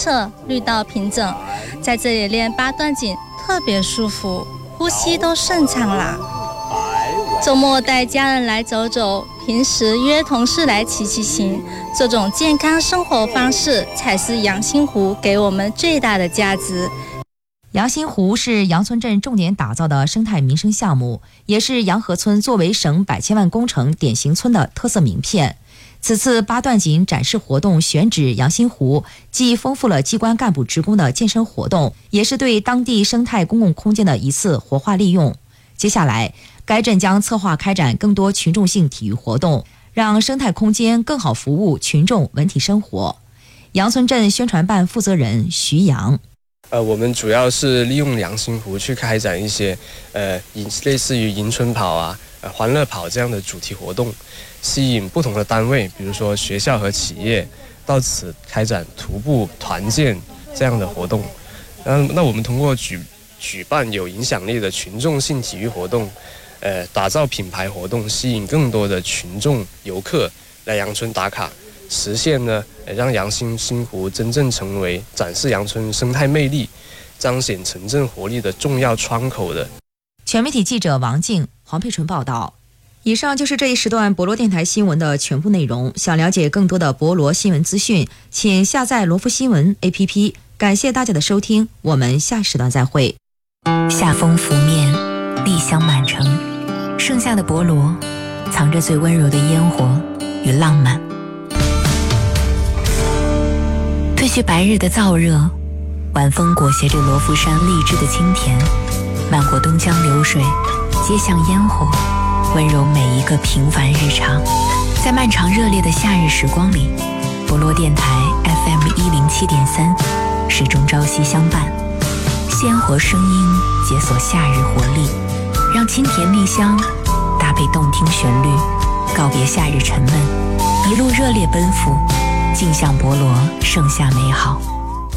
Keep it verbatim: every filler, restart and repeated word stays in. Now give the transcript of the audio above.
澈，绿道平整，在这里练八段锦特别舒服，呼吸都顺畅啦。周末带家人来走走，平时约同事来骑骑行，这种健康生活方式才是阳新湖给我们最大的价值。 阳新湖是杨村镇重点打造的生态民生项目，也是杨河村作为省百千万工程典型村的特色名片。此次八段锦展示活动选址阳新湖，既丰富了机关干部职工的健身活动，也是对当地生态公共空间的一次活化利用。接下来，该镇将策划开展更多群众性体育活动，让生态空间更好服务群众文体生活。杨村镇宣传办负责人徐阳。 呃，我们主要是利用阳新湖去开展一些呃类似于迎春跑啊、呃欢乐跑这样的主题活动，吸引不同的单位，比如说学校和企业到此开展徒步团建这样的活动。嗯，那我们通过举举办有影响力的群众性体育活动，呃，打造品牌活动，吸引更多的群众游客来阳村打卡，实现呢让阳新新湖真正成为展示阳村生态魅力、彰显城镇活力的重要窗口的。 全媒体记者王静、黄佩纯报道。以上就是这一时段博罗电台新闻的全部内容。想了解更多的博罗新闻资讯，请下载罗浮新闻 A P P。感谢大家的收听，我们下时段再会。 夏风拂面，丽香满城，盛夏的博罗藏着最温柔的烟火与浪漫。褪去白日的燥热，晚风裹挟着罗浮山荔枝的清甜，漫过东江流水，接向烟火，温柔每一个平凡日常。在漫长热烈的夏日时光里，博罗电台 F M 一零七点三始终朝夕相伴，鲜活声音解锁夏日活力，让清甜蜜香搭配动听旋律，告别夏日沉闷，一路热烈奔赴，径向博罗盛夏美好。